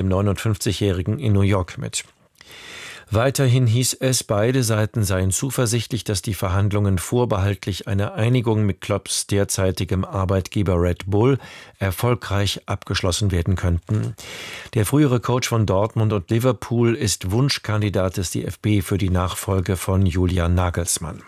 dem 59-Jährigen in New York mit. Weiterhin hieß es, beide Seiten seien zuversichtlich, dass die Verhandlungen vorbehaltlich einer Einigung mit Klopps derzeitigem Arbeitgeber Red Bull erfolgreich abgeschlossen werden könnten. Der frühere Coach von Dortmund und Liverpool ist Wunschkandidat des DFB für die Nachfolge von Julian Nagelsmann.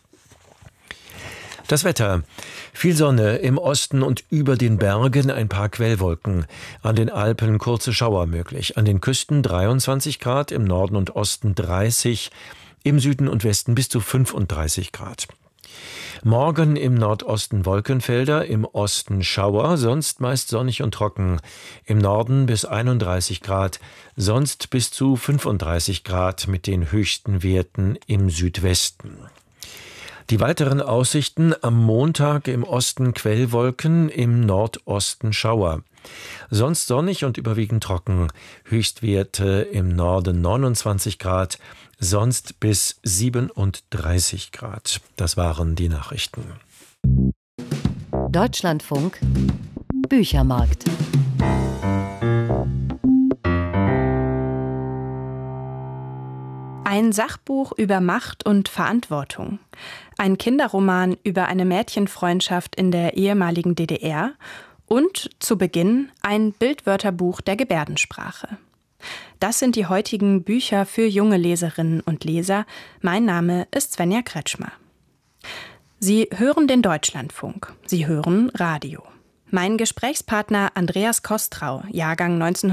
Das Wetter. Viel Sonne im Osten und über den Bergen ein paar Quellwolken. An den Alpen kurze Schauer möglich. An den Küsten 23 Grad, im Norden und Osten 30, im Süden und Westen bis zu 35 Grad. Morgen im Nordosten Wolkenfelder, im Osten Schauer, sonst meist sonnig und trocken. Im Norden bis 31 Grad, sonst bis zu 35 Grad mit den höchsten Werten im Südwesten. Die weiteren Aussichten: am Montag im Osten Quellwolken, im Nordosten Schauer. Sonst sonnig und überwiegend trocken. Höchstwerte im Norden 29 Grad, sonst bis 37 Grad. Das waren die Nachrichten. Deutschlandfunk Büchermarkt. Ein Sachbuch über Macht und Verantwortung. Ein Kinderroman über eine Mädchenfreundschaft in der ehemaligen DDR. Und zu Beginn ein Bildwörterbuch der Gebärdensprache. Das sind die heutigen Bücher für junge Leserinnen und Leser. Mein Name ist Svenja Kretschmer. Sie hören den Deutschlandfunk. Sie hören Radio. Mein Gesprächspartner Andreas Kostrau, Jahrgang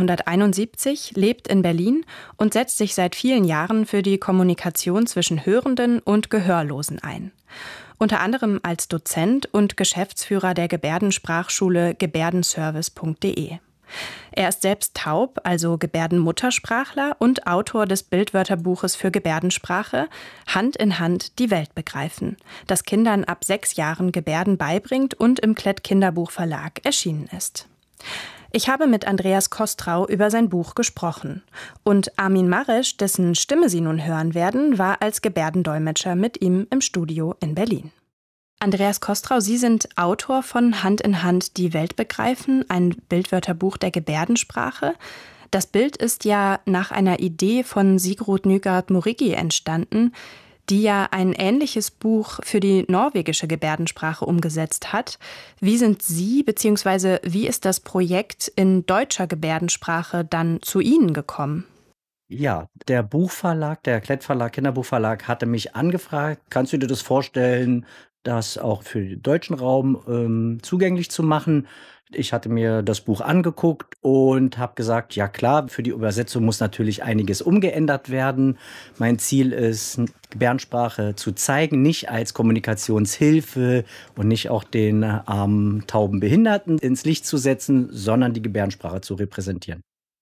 1971, lebt in Berlin und setzt sich seit vielen Jahren für die Kommunikation zwischen Hörenden und Gehörlosen ein. Unter anderem als Dozent und Geschäftsführer der Gebärdensprachschule gebärdenservice.de. Er ist selbst taub, also Gebärdenmuttersprachler, und Autor des Bildwörterbuches für Gebärdensprache Hand in Hand die Welt begreifen, das Kindern ab 6 Jahren Gebärden beibringt und im Klett Kinderbuchverlag erschienen ist. Ich habe mit Andreas Kostrau über sein Buch gesprochen. Und Armin Maresch, dessen Stimme Sie nun hören werden, war als Gebärdendolmetscher mit ihm im Studio in Berlin. Andreas Kostrau, Sie sind Autor von Hand in Hand die Welt begreifen, ein Bildwörterbuch der Gebärdensprache. Das Bild ist ja nach einer Idee von Sigrun Nygaard-Murigi entstanden, die ja ein ähnliches Buch für die norwegische Gebärdensprache umgesetzt hat. Wie sind Sie bzw. wie ist das Projekt in deutscher Gebärdensprache dann zu Ihnen gekommen? Ja, der Buchverlag, der Klett-Verlag, Kinderbuchverlag, hatte mich angefragt, kannst du dir das vorstellen, das auch für den deutschen Raum zugänglich zu machen? Ich hatte mir das Buch angeguckt und habe gesagt, ja klar, für die Übersetzung muss natürlich einiges umgeändert werden. Mein Ziel ist, Gebärdensprache zu zeigen, nicht als Kommunikationshilfe und nicht auch den armen, tauben Behinderten ins Licht zu setzen, sondern die Gebärdensprache zu repräsentieren.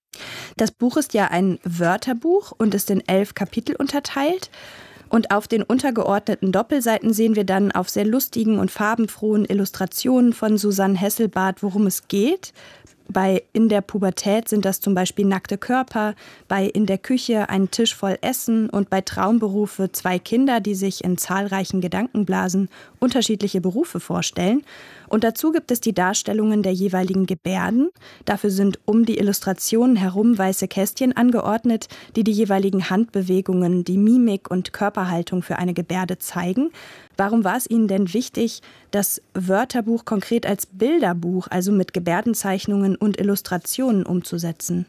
Das Buch ist ja ein Wörterbuch und ist in 11 Kapitel unterteilt. Und auf den untergeordneten Doppelseiten sehen wir dann auf sehr lustigen und farbenfrohen Illustrationen von Susanne Hesselbarth, worum es geht. Bei In der Pubertät sind das zum Beispiel nackte Körper, bei In der Küche ein Tisch voll Essen und bei Traumberufe 2 Kinder, die sich in zahlreichen Gedankenblasen unterschiedliche Berufe vorstellen. Und dazu gibt es die Darstellungen der jeweiligen Gebärden. Dafür sind um die Illustrationen herum weiße Kästchen angeordnet, die die jeweiligen Handbewegungen, die Mimik und Körperhaltung für eine Gebärde zeigen. Warum war es Ihnen denn wichtig, das Wörterbuch konkret als Bilderbuch, also mit Gebärdenzeichnungen und Illustrationen umzusetzen?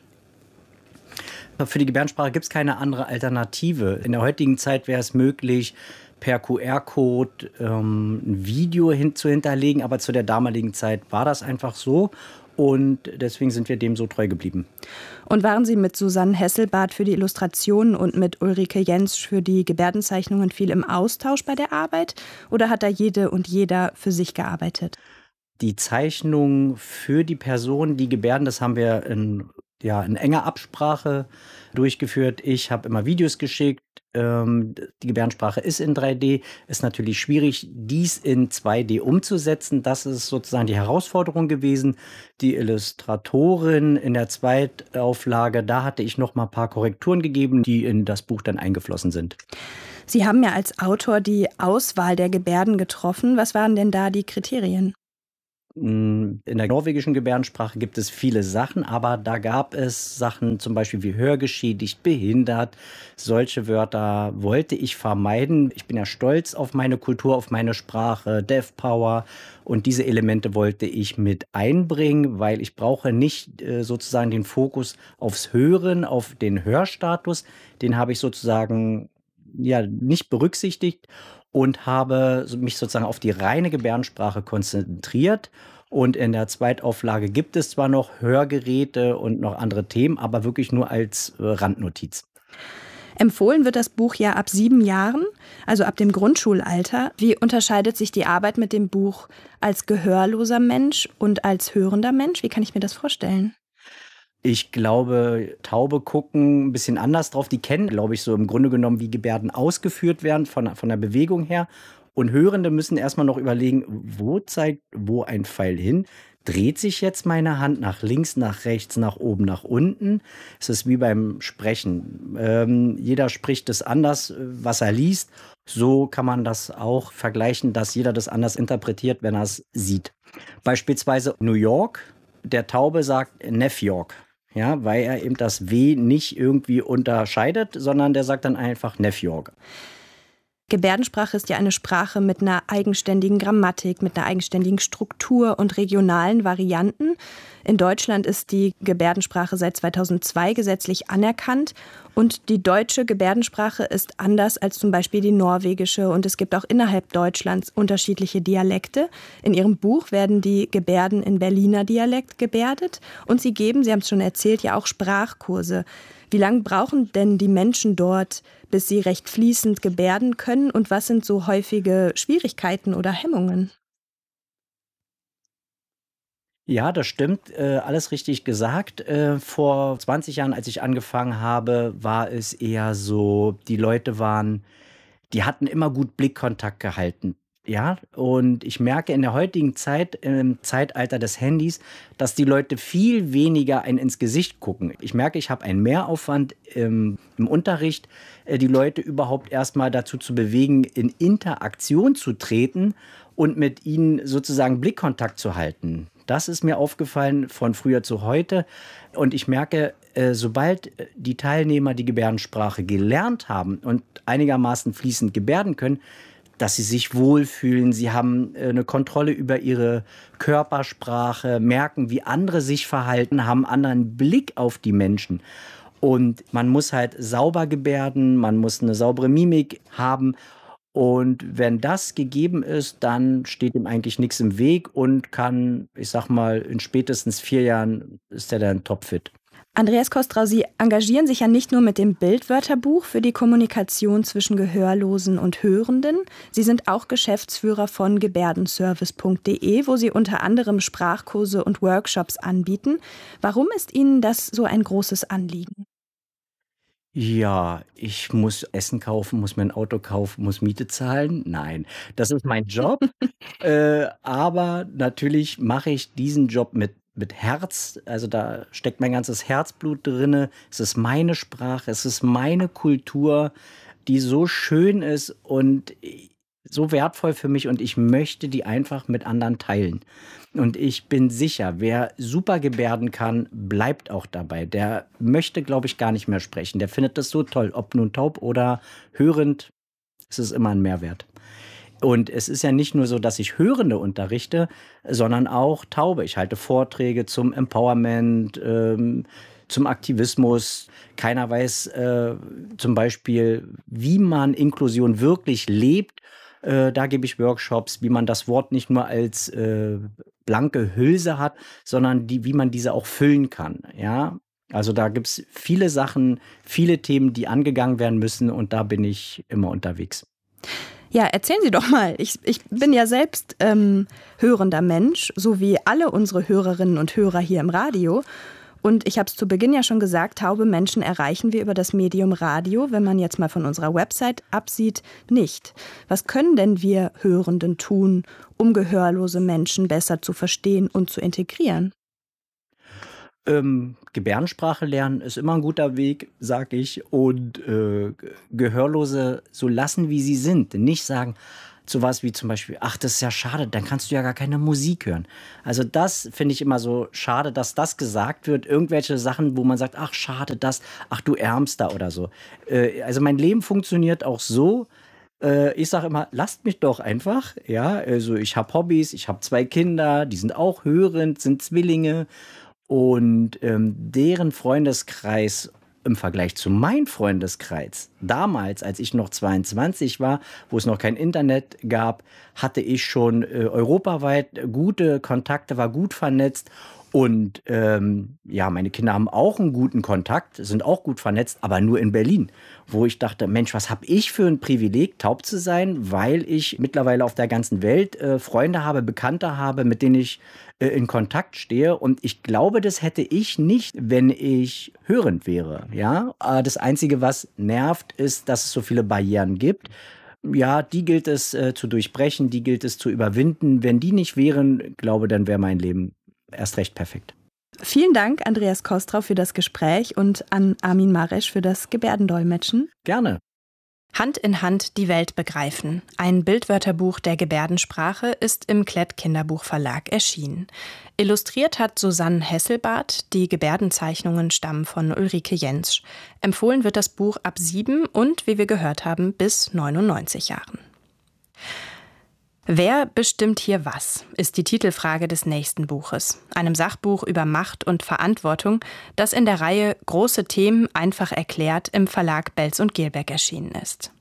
Für die Gebärdensprache gibt es keine andere Alternative. In der heutigen Zeit wäre es möglich, per QR-Code ein Video zu hinterlegen, aber zu der damaligen Zeit war das einfach so. Und deswegen sind wir dem so treu geblieben. Und waren Sie mit Susanne Hesselbarth für die Illustrationen und mit Ulrike Jentsch für die Gebärdenzeichnungen viel im Austausch bei der Arbeit? Oder hat da jede und jeder für sich gearbeitet? Die Zeichnung für die Person, die Gebärden, das haben wir in enger Absprache durchgeführt. Ich habe immer Videos geschickt. Die Gebärdensprache ist in 3D. Ist natürlich schwierig, dies in 2D umzusetzen. Das ist sozusagen die Herausforderung gewesen. Die Illustratorin in der Zweitauflage, da hatte ich noch mal ein paar Korrekturen gegeben, die in das Buch dann eingeflossen sind. Sie haben ja als Autor die Auswahl der Gebärden getroffen. Was waren denn da die Kriterien? In der norwegischen Gebärdensprache gibt es viele Sachen, aber da gab es Sachen zum Beispiel wie hörgeschädigt, behindert. Solche Wörter wollte ich vermeiden. Ich bin ja stolz auf meine Kultur, auf meine Sprache, Deaf Power. Und diese Elemente wollte ich mit einbringen, weil ich brauche nicht sozusagen den Fokus aufs Hören, auf den Hörstatus. Den habe ich sozusagen ja nicht berücksichtigt und habe mich sozusagen auf die reine Gebärdensprache konzentriert. Und in der Zweitauflage gibt es zwar noch Hörgeräte und noch andere Themen, aber wirklich nur als Randnotiz. Empfohlen wird das Buch ja ab 7 Jahren, also ab dem Grundschulalter. Wie unterscheidet sich die Arbeit mit dem Buch als gehörloser Mensch und als hörender Mensch? Wie kann ich mir das vorstellen? Ich glaube, Taube gucken ein bisschen anders drauf. Die kennen, glaube ich, so im Grunde genommen, wie Gebärden ausgeführt werden von der Bewegung her. Und Hörende müssen erstmal noch überlegen, wo zeigt wo ein Pfeil hin? Dreht sich jetzt meine Hand nach links, nach rechts, nach oben, nach unten? Es ist wie beim Sprechen. Jeder spricht es anders, was er liest. So kann man das auch vergleichen, dass jeder das anders interpretiert, wenn er es sieht. Beispielsweise New York, der Taube sagt Neff York. Ja, weil er eben das W nicht irgendwie unterscheidet, sondern der sagt dann einfach Neff York. Gebärdensprache ist ja eine Sprache mit einer eigenständigen Grammatik, mit einer eigenständigen Struktur und regionalen Varianten. In Deutschland ist die Gebärdensprache seit 2002 gesetzlich anerkannt. Und die deutsche Gebärdensprache ist anders als zum Beispiel die norwegische. Und es gibt auch innerhalb Deutschlands unterschiedliche Dialekte. In Ihrem Buch werden die Gebärden in Berliner Dialekt gebärdet. Und Sie geben, Sie haben es schon erzählt, ja auch Sprachkurse. Wie lange brauchen denn die Menschen dort, bis sie recht fließend gebärden können? Und was sind so häufige Schwierigkeiten oder Hemmungen? Ja, das stimmt, alles richtig gesagt. Vor 20 Jahren, als ich angefangen habe, war es eher so, die hatten immer gut Blickkontakt gehalten. Ja, und ich merke in der heutigen Zeit, im Zeitalter des Handys, dass die Leute viel weniger einen ins Gesicht gucken. Ich merke, ich habe einen Mehraufwand im Unterricht, die Leute überhaupt erstmal dazu zu bewegen, in Interaktion zu treten und mit ihnen sozusagen Blickkontakt zu halten. Das ist mir aufgefallen von früher zu heute. Und ich merke, sobald die Teilnehmer die Gebärdensprache gelernt haben und einigermaßen fließend gebärden können, dass sie sich wohlfühlen, sie haben eine Kontrolle über ihre Körpersprache, merken, wie andere sich verhalten, haben einen anderen Blick auf die Menschen. Und man muss halt sauber gebärden, man muss eine saubere Mimik haben. Und wenn das gegeben ist, dann steht ihm eigentlich nichts im Weg und kann, ich sag mal, in spätestens 4 Jahren ist er dann topfit. Andreas Kostrau, Sie engagieren sich ja nicht nur mit dem Bildwörterbuch für die Kommunikation zwischen Gehörlosen und Hörenden. Sie sind auch Geschäftsführer von gebärdenservice.de, wo Sie unter anderem Sprachkurse und Workshops anbieten. Warum ist Ihnen das so ein großes Anliegen? Ja, ich muss Essen kaufen, muss mir ein Auto kaufen, muss Miete zahlen. Nein, das ist mein Job. Aber natürlich mache ich diesen Job mit Herz. Also da steckt mein ganzes Herzblut drinne. Es ist meine Sprache, es ist meine Kultur, die so schön ist und so wertvoll für mich und ich möchte die einfach mit anderen teilen. Und ich bin sicher, wer super gebärden kann, bleibt auch dabei. Der möchte, glaube ich, gar nicht mehr sprechen. Der findet das so toll, ob nun taub oder hörend, es ist immer ein Mehrwert. Und es ist ja nicht nur so, dass ich Hörende unterrichte, sondern auch Taube. Ich halte Vorträge zum Empowerment, zum Aktivismus. Keiner weiß zum Beispiel, wie man Inklusion wirklich lebt. Da gebe ich Workshops, wie man das Wort nicht nur als blanke Hülse hat, sondern wie man diese auch füllen kann. Ja? Also da gibt es viele Sachen, viele Themen, die angegangen werden müssen und da bin ich immer unterwegs. Ja, erzählen Sie doch mal. Ich bin ja selbst hörender Mensch, so wie alle unsere Hörerinnen und Hörer hier im Radio. Und ich habe es zu Beginn ja schon gesagt, taube Menschen erreichen wir über das Medium Radio, wenn man jetzt mal von unserer Website absieht, nicht. Was können denn wir Hörenden tun, um gehörlose Menschen besser zu verstehen und zu integrieren? Gebärdensprache lernen ist immer ein guter Weg, sag ich. Und Gehörlose so lassen, wie sie sind. Nicht sagen, sowas wie zum Beispiel, ach, das ist ja schade, dann kannst du ja gar keine Musik hören. Also das finde ich immer so schade, dass das gesagt wird. Irgendwelche Sachen, wo man sagt, ach, schade, ach, du Ärmster oder so. Also mein Leben funktioniert auch so. Ich sage immer, lasst mich doch einfach. Ja, also ich habe Hobbys, ich habe 2 Kinder, die sind auch hörend, sind Zwillinge. Und deren Freundeskreis im Vergleich zu meinem Freundeskreis, damals, als ich noch 22 war, wo es noch kein Internet gab, hatte ich schon europaweit gute Kontakte, war gut vernetzt. Und meine Kinder haben auch einen guten Kontakt, sind auch gut vernetzt, aber nur in Berlin, wo ich dachte, Mensch, was habe ich für ein Privileg, taub zu sein, weil ich mittlerweile auf der ganzen Welt Freunde habe, Bekannte habe, mit denen ich in Kontakt stehe. Und ich glaube, das hätte ich nicht, wenn ich hörend wäre. Ja? Das Einzige, was nervt, ist, dass es so viele Barrieren gibt. Ja, die gilt es zu durchbrechen, die gilt es zu überwinden. Wenn die nicht wären, glaube, dann wäre mein Leben erst recht perfekt. Vielen Dank, Andreas Kostrau, für das Gespräch und an Armin Maresch für das Gebärdendolmetschen. Gerne. Hand in Hand die Welt begreifen. Ein Bildwörterbuch der Gebärdensprache ist im Klett Kinderbuchverlag erschienen. Illustriert hat Susanne Hesselbarth. Die Gebärdenzeichnungen stammen von Ulrike Jentsch. Empfohlen wird das Buch ab 7 und, wie wir gehört haben, bis 99 Jahren. Wer bestimmt hier was, ist die Titelfrage des nächsten Buches, einem Sachbuch über Macht und Verantwortung, das in der Reihe Große Themen einfach erklärt im Verlag Belz und Gelbeck erschienen ist.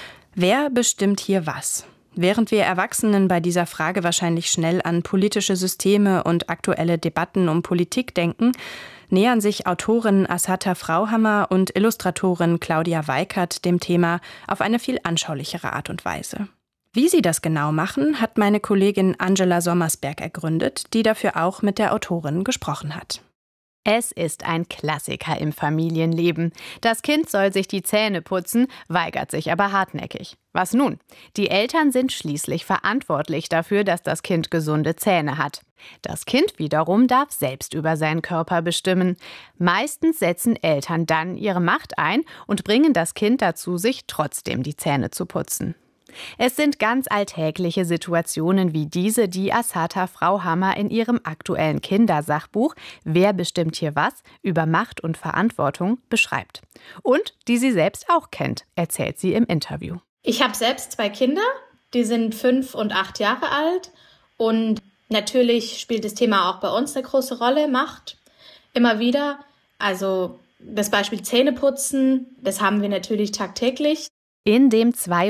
Wer bestimmt hier was? Während wir Erwachsenen bei dieser Frage wahrscheinlich schnell an politische Systeme und aktuelle Debatten um Politik denken, nähern sich Autorin Assata Frauhammer und Illustratorin Claudia Weikert dem Thema auf eine viel anschaulichere Art und Weise. Wie sie das genau machen, hat meine Kollegin Angela Sommersberg ergründet, die dafür auch mit der Autorin gesprochen hat. Es ist ein Klassiker im Familienleben. Das Kind soll sich die Zähne putzen, weigert sich aber hartnäckig. Was nun? Die Eltern sind schließlich verantwortlich dafür, dass das Kind gesunde Zähne hat. Das Kind wiederum darf selbst über seinen Körper bestimmen. Meistens setzen Eltern dann ihre Macht ein und bringen das Kind dazu, sich trotzdem die Zähne zu putzen. Es sind ganz alltägliche Situationen wie diese, die Assata Frauhammer in ihrem aktuellen Kindersachbuch »Wer bestimmt hier was?« über Macht und Verantwortung beschreibt. Und die sie selbst auch kennt, erzählt sie im Interview. Ich habe selbst 2 Kinder, die sind 5 und 8 Jahre alt. Und natürlich spielt das Thema auch bei uns eine große Rolle, Macht, immer wieder. Also das Beispiel Zähneputzen, das haben wir natürlich tagtäglich. In dem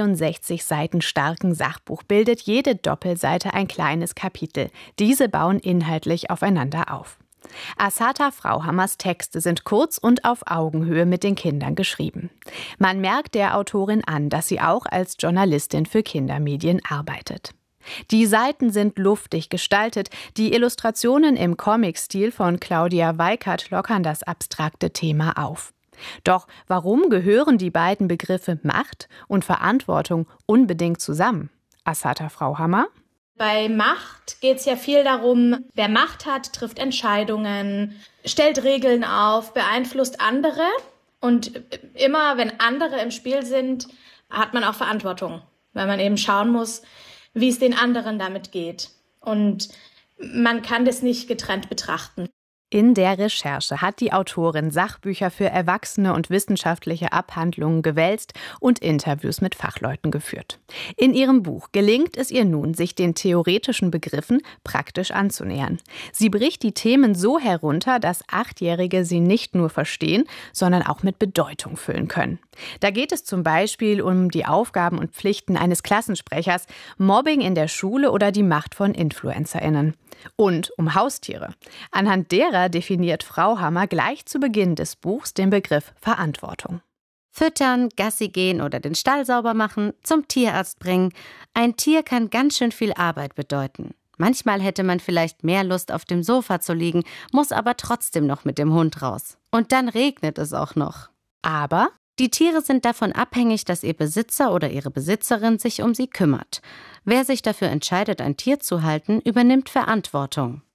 62 Seiten starken Sachbuch bildet jede Doppelseite ein kleines Kapitel. Diese bauen inhaltlich aufeinander auf. Assata Frauhammers Texte sind kurz und auf Augenhöhe mit den Kindern geschrieben. Man merkt der Autorin an, dass sie auch als Journalistin für Kindermedien arbeitet. Die Seiten sind luftig gestaltet, die Illustrationen im Comic-Stil von Claudia Weikert lockern das abstrakte Thema auf. Doch warum gehören die beiden Begriffe Macht und Verantwortung unbedingt zusammen? Assata Frauhammer? Bei Macht geht es ja viel darum, wer Macht hat, trifft Entscheidungen, stellt Regeln auf, beeinflusst andere. Und immer, wenn andere im Spiel sind, hat man auch Verantwortung, weil man eben schauen muss, wie es den anderen damit geht. Und man kann das nicht getrennt betrachten. In der Recherche hat die Autorin Sachbücher für Erwachsene und wissenschaftliche Abhandlungen gewälzt und Interviews mit Fachleuten geführt. In ihrem Buch gelingt es ihr nun, sich den theoretischen Begriffen praktisch anzunähern. Sie bricht die Themen so herunter, dass 8-Jährige sie nicht nur verstehen, sondern auch mit Bedeutung füllen können. Da geht es zum Beispiel um die Aufgaben und Pflichten eines Klassensprechers, Mobbing in der Schule oder die Macht von InfluencerInnen. Und um Haustiere. Anhand derer definiert Frauhammer gleich zu Beginn des Buchs den Begriff Verantwortung. Füttern, Gassi gehen oder den Stall sauber machen, zum Tierarzt bringen. Ein Tier kann ganz schön viel Arbeit bedeuten. Manchmal hätte man vielleicht mehr Lust, auf dem Sofa zu liegen, muss aber trotzdem noch mit dem Hund raus. Und dann regnet es auch noch. Aber die Tiere sind davon abhängig, dass ihr Besitzer oder ihre Besitzerin sich um sie kümmert. Wer sich dafür entscheidet, ein Tier zu halten, übernimmt Verantwortung.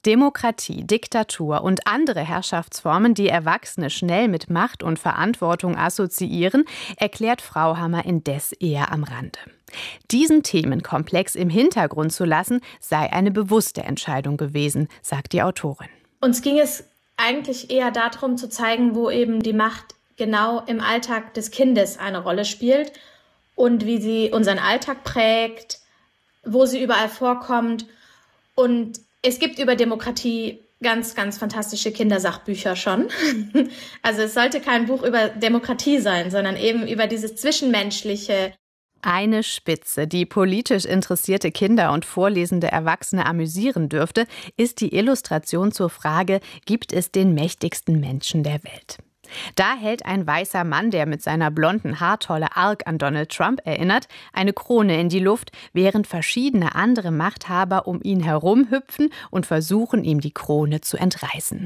Demokratie, Diktatur und andere Herrschaftsformen, die Erwachsene schnell mit Macht und Verantwortung assoziieren, erklärt Frauhammer indes eher am Rande. Diesen Themenkomplex im Hintergrund zu lassen, sei eine bewusste Entscheidung gewesen, sagt die Autorin. Uns ging es eigentlich eher darum zu zeigen, wo eben die Macht genau im Alltag des Kindes eine Rolle spielt und wie sie unseren Alltag prägt, wo sie überall vorkommt. Und es gibt über Demokratie ganz, ganz fantastische Kindersachbücher schon. Also es sollte kein Buch über Demokratie sein, sondern eben über dieses Zwischenmenschliche. Eine Spitze, die politisch interessierte Kinder und vorlesende Erwachsene amüsieren dürfte, ist die Illustration zur Frage, gibt es den mächtigsten Menschen der Welt? Da hält ein weißer Mann, der mit seiner blonden Haartolle arg an Donald Trump erinnert, eine Krone in die Luft, während verschiedene andere Machthaber um ihn herum hüpfen und versuchen, ihm die Krone zu entreißen.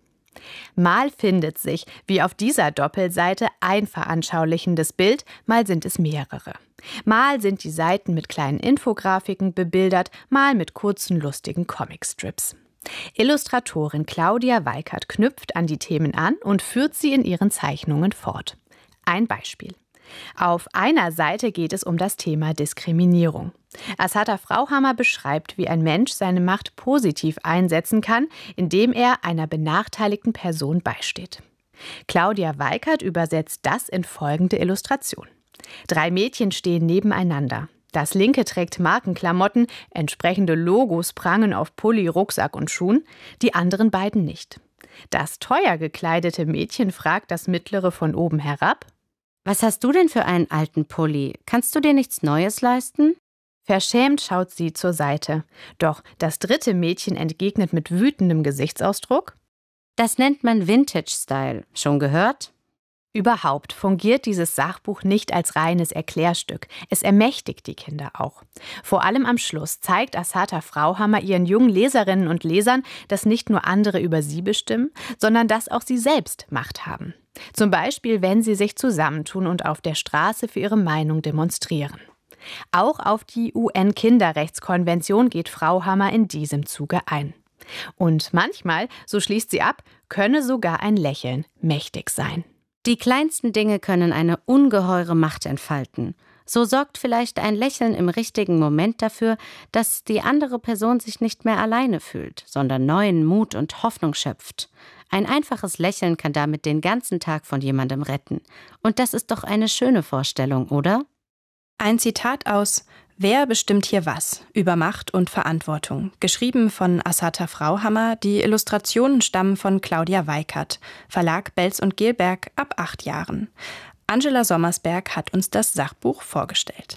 Mal findet sich, wie auf dieser Doppelseite, ein veranschaulichendes Bild, mal sind es mehrere. Mal sind die Seiten mit kleinen Infografiken bebildert, mal mit kurzen, lustigen Comicstrips. Illustratorin Claudia Weikert knüpft an die Themen an und führt sie in ihren Zeichnungen fort. Ein Beispiel. Auf einer Seite geht es um das Thema Diskriminierung. Assata Frauhammer beschreibt, wie ein Mensch seine Macht positiv einsetzen kann, indem er einer benachteiligten Person beisteht. Claudia Weikert übersetzt das in folgende Illustration. 3 Mädchen stehen nebeneinander. Das linke trägt Markenklamotten, entsprechende Logos prangen auf Pulli, Rucksack und Schuhen, die anderen beiden nicht. Das teuer gekleidete Mädchen fragt das mittlere von oben herab: Was hast du denn für einen alten Pulli? Kannst du dir nichts Neues leisten? Verschämt schaut sie zur Seite. Doch das dritte Mädchen entgegnet mit wütendem Gesichtsausdruck: Das nennt man Vintage-Style. Schon gehört? Überhaupt fungiert dieses Sachbuch nicht als reines Erklärstück. Es ermächtigt die Kinder auch. Vor allem am Schluss zeigt Assata Frauhammer ihren jungen Leserinnen und Lesern, dass nicht nur andere über sie bestimmen, sondern dass auch sie selbst Macht haben. Zum Beispiel, wenn sie sich zusammentun und auf der Straße für ihre Meinung demonstrieren. Auch auf die UN-Kinderrechtskonvention geht Frauhammer in diesem Zuge ein. Und manchmal, so schließt sie ab, könne sogar ein Lächeln mächtig sein. Die kleinsten Dinge können eine ungeheure Macht entfalten. So sorgt vielleicht ein Lächeln im richtigen Moment dafür, dass die andere Person sich nicht mehr alleine fühlt, sondern neuen Mut und Hoffnung schöpft. Ein einfaches Lächeln kann damit den ganzen Tag von jemandem retten. Und das ist doch eine schöne Vorstellung, oder? Ein Zitat aus »Wer bestimmt hier was?« über Macht und Verantwortung, geschrieben von Assata Frauhammer. Die Illustrationen stammen von Claudia Weikert, Verlag Belz und Gelberg, ab 8 Jahren. Angela Sommersberg hat uns das Sachbuch vorgestellt.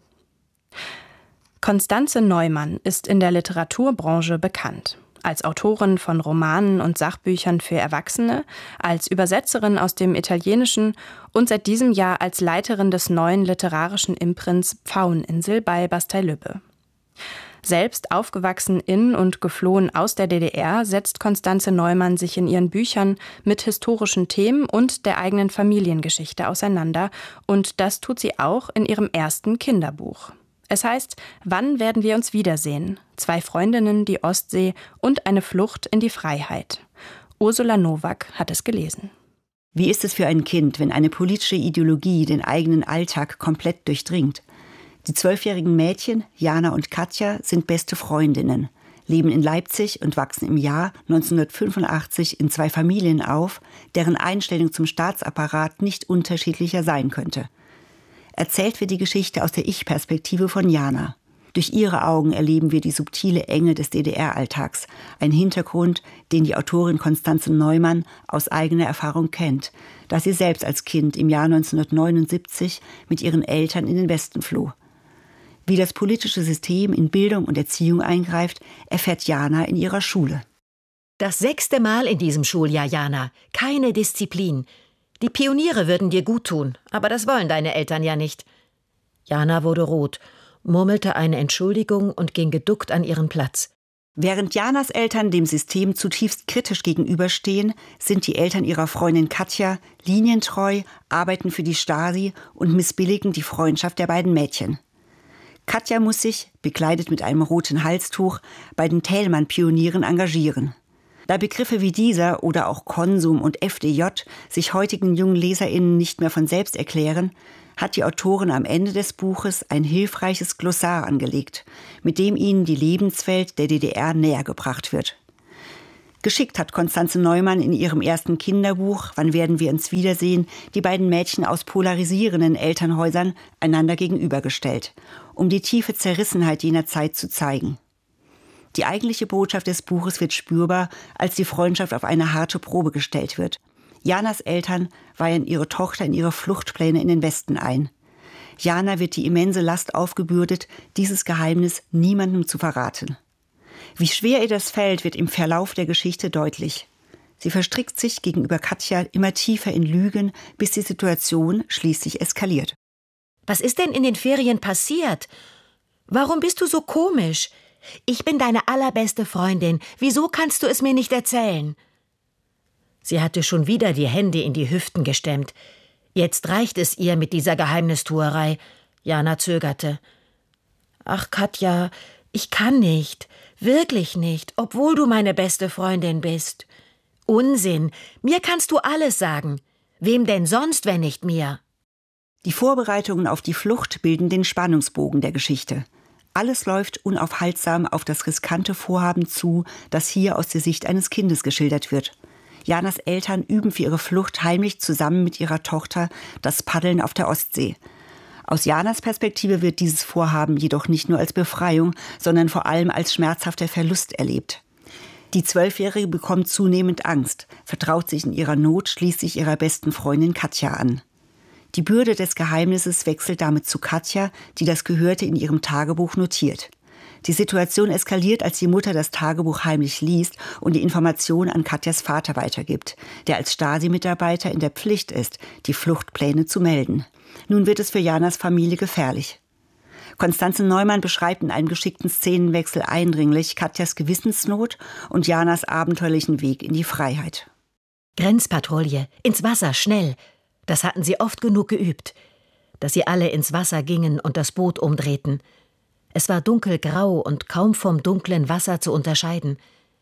Constanze Neumann ist in der Literaturbranche bekannt. Als Autorin von Romanen und Sachbüchern für Erwachsene, als Übersetzerin aus dem Italienischen und seit diesem Jahr als Leiterin des neuen literarischen Imprints Pfaueninsel bei Bastei-Lübbe. Selbst aufgewachsen in und geflohen aus der DDR, setzt Constanze Neumann sich in ihren Büchern mit historischen Themen und der eigenen Familiengeschichte auseinander. Und das tut sie auch in ihrem ersten Kinderbuch. Es heißt, wann werden wir uns wiedersehen? 2 Freundinnen, die Ostsee und eine Flucht in die Freiheit. Ursula Nowak hat es gelesen. Wie ist es für ein Kind, wenn eine politische Ideologie den eigenen Alltag komplett durchdringt? Die 12-jährigen Mädchen, Jana und Katja, sind beste Freundinnen, leben in Leipzig und wachsen im Jahr 1985 in 2 Familien auf, deren Einstellung zum Staatsapparat nicht unterschiedlicher sein könnte. Erzählt wird die Geschichte aus der Ich-Perspektive von Jana. Durch ihre Augen erleben wir die subtile Enge des DDR-Alltags, ein Hintergrund, den die Autorin Constanze Neumann aus eigener Erfahrung kennt, da sie selbst als Kind im Jahr 1979 mit ihren Eltern in den Westen floh. Wie das politische System in Bildung und Erziehung eingreift, erfährt Jana in ihrer Schule. Das 6. Mal in diesem Schuljahr, Jana. Keine Disziplin. Die Pioniere würden dir gut tun, aber das wollen deine Eltern ja nicht. Jana wurde rot, murmelte eine Entschuldigung und ging geduckt an ihren Platz. Während Janas Eltern dem System zutiefst kritisch gegenüberstehen, sind die Eltern ihrer Freundin Katja linientreu, arbeiten für die Stasi und missbilligen die Freundschaft der beiden Mädchen. Katja muss sich, bekleidet mit einem roten Halstuch, bei den Thälmann-Pionieren engagieren. Da Begriffe wie dieser oder auch Konsum und FDJ sich heutigen jungen LeserInnen nicht mehr von selbst erklären, hat die Autorin am Ende des Buches ein hilfreiches Glossar angelegt, mit dem ihnen die Lebenswelt der DDR näher gebracht wird. Geschickt hat Constanze Neumann in ihrem ersten Kinderbuch »Wann werden wir uns wiedersehen« die beiden Mädchen aus polarisierenden Elternhäusern einander gegenübergestellt, um die tiefe Zerrissenheit jener Zeit zu zeigen. Die eigentliche Botschaft des Buches wird spürbar, als die Freundschaft auf eine harte Probe gestellt wird. Janas Eltern weihen ihre Tochter in ihre Fluchtpläne in den Westen ein. Jana wird die immense Last aufgebürdet, dieses Geheimnis niemandem zu verraten. Wie schwer ihr das fällt, wird im Verlauf der Geschichte deutlich. Sie verstrickt sich gegenüber Katja immer tiefer in Lügen, bis die Situation schließlich eskaliert. Was ist denn in den Ferien passiert? Warum bist du so komisch? Ich bin deine allerbeste Freundin. Wieso kannst du es mir nicht erzählen? Sie hatte schon wieder die Hände in die Hüften gestemmt. Jetzt reicht es ihr mit dieser Geheimnistuerei. Jana zögerte. Ach, Katja, ich kann nicht. Wirklich nicht, obwohl du meine beste Freundin bist. Unsinn. Mir kannst du alles sagen. Wem denn sonst, wenn nicht mir? Die Vorbereitungen auf die Flucht bilden den Spannungsbogen der Geschichte. Alles läuft unaufhaltsam auf das riskante Vorhaben zu, das hier aus der Sicht eines Kindes geschildert wird. Janas Eltern üben für ihre Flucht heimlich zusammen mit ihrer Tochter das Paddeln auf der Ostsee. Aus Janas Perspektive wird dieses Vorhaben jedoch nicht nur als Befreiung, sondern vor allem als schmerzhafter Verlust erlebt. Die 12-Jährige bekommt zunehmend Angst, vertraut sich in ihrer Not schließlich ihrer besten Freundin Katja an. Die Bürde des Geheimnisses wechselt damit zu Katja, die das Gehörte in ihrem Tagebuch notiert. Die Situation eskaliert, als die Mutter das Tagebuch heimlich liest und die Information an Katjas Vater weitergibt, der als Stasi-Mitarbeiter in der Pflicht ist, die Fluchtpläne zu melden. Nun wird es für Janas Familie gefährlich. Constanze Neumann beschreibt in einem geschickten Szenenwechsel eindringlich Katjas Gewissensnot und Janas abenteuerlichen Weg in die Freiheit. Grenzpatrouille, ins Wasser, schnell! Das hatten sie oft genug geübt, dass sie alle ins Wasser gingen und das Boot umdrehten. Es war dunkelgrau und kaum vom dunklen Wasser zu unterscheiden.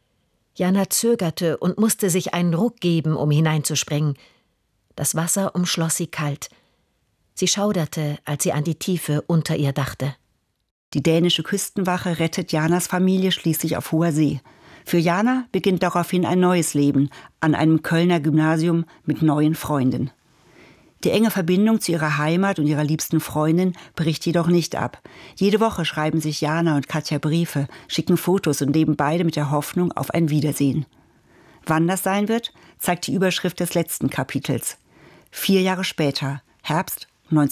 Jana zögerte und musste sich einen Ruck geben, um hineinzuspringen. Das Wasser umschloss sie kalt. Sie schauderte, als sie an die Tiefe unter ihr dachte. Die dänische Küstenwache rettet Janas Familie schließlich auf hoher See. Für Jana beginnt daraufhin ein neues Leben an einem Kölner Gymnasium mit neuen Freunden. Die enge Verbindung zu ihrer Heimat und ihrer liebsten Freundin bricht jedoch nicht ab. Jede Woche schreiben sich Jana und Katja Briefe, schicken Fotos und leben beide mit der Hoffnung auf ein Wiedersehen. Wann das sein wird, zeigt die Überschrift des letzten Kapitels. 4 Jahre später, Herbst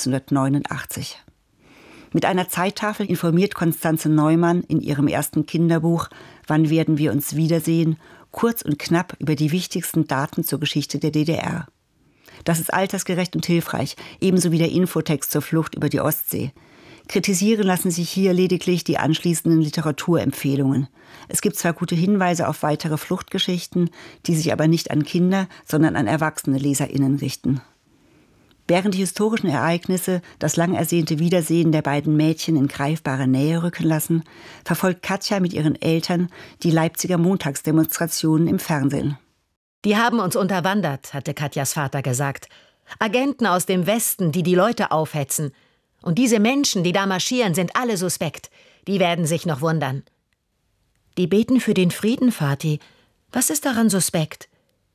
1989. Mit einer Zeittafel informiert Constanze Neumann in ihrem ersten Kinderbuch »Wann werden wir uns wiedersehen?« kurz und knapp über die wichtigsten Daten zur Geschichte der DDR. Das ist altersgerecht und hilfreich, ebenso wie der Infotext zur Flucht über die Ostsee. Kritisieren lassen sich hier lediglich die anschließenden Literaturempfehlungen. Es gibt zwar gute Hinweise auf weitere Fluchtgeschichten, die sich aber nicht an Kinder, sondern an erwachsene LeserInnen richten. Während die historischen Ereignisse das lang ersehnte Wiedersehen der beiden Mädchen in greifbare Nähe rücken lassen, verfolgt Katja mit ihren Eltern die Leipziger Montagsdemonstrationen im Fernsehen. Die haben uns unterwandert, hatte Katjas Vater gesagt. Agenten aus dem Westen, die die Leute aufhetzen. Und diese Menschen, die da marschieren, sind alle suspekt. Die werden sich noch wundern. Die beten für den Frieden, Vati. Was ist daran suspekt?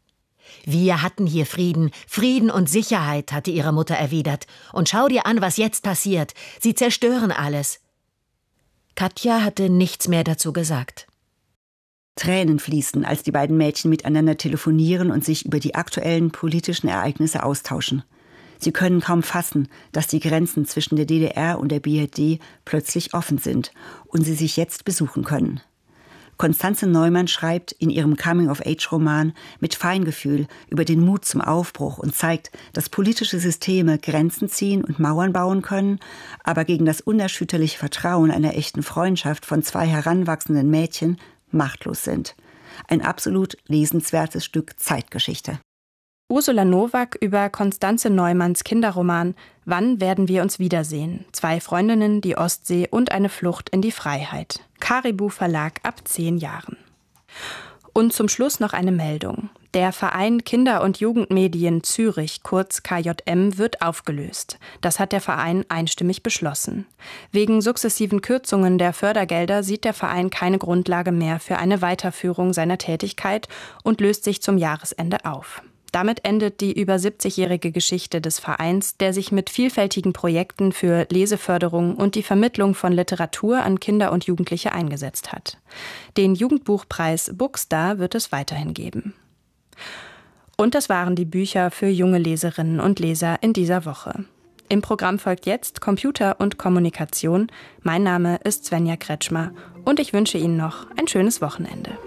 Wir hatten hier Frieden. Frieden und Sicherheit, hatte ihre Mutter erwidert. Und schau dir an, was jetzt passiert. Sie zerstören alles. Katja hatte nichts mehr dazu gesagt. Tränen fließen, als die beiden Mädchen miteinander telefonieren und sich über die aktuellen politischen Ereignisse austauschen. Sie können kaum fassen, dass die Grenzen zwischen der DDR und der BRD plötzlich offen sind und sie sich jetzt besuchen können. Constanze Neumann schreibt in ihrem Coming-of-Age-Roman mit Feingefühl über den Mut zum Aufbruch und zeigt, dass politische Systeme Grenzen ziehen und Mauern bauen können, aber gegen das unerschütterliche Vertrauen einer echten Freundschaft von 2 heranwachsenden Mädchen machtlos sind. Ein absolut lesenswertes Stück Zeitgeschichte. Ursula Nowak über Konstanze Neumanns Kinderroman »Wann werden wir uns wiedersehen? 2 Freundinnen, die Ostsee und eine Flucht in die Freiheit«. Caribou Verlag ab 10 Jahren. Und zum Schluss noch eine Meldung. Der Verein Kinder- und Jugendmedien Zürich, kurz KJM, wird aufgelöst. Das hat der Verein einstimmig beschlossen. Wegen sukzessiven Kürzungen der Fördergelder sieht der Verein keine Grundlage mehr für eine Weiterführung seiner Tätigkeit und löst sich zum Jahresende auf. Damit endet die über 70-jährige Geschichte des Vereins, der sich mit vielfältigen Projekten für Leseförderung und die Vermittlung von Literatur an Kinder und Jugendliche eingesetzt hat. Den Jugendbuchpreis Bookstar wird es weiterhin geben. Und das waren die Bücher für junge Leserinnen und Leser in dieser Woche. Im Programm folgt jetzt Computer und Kommunikation. Mein Name ist Svenja Kretschmer und ich wünsche Ihnen noch ein schönes Wochenende.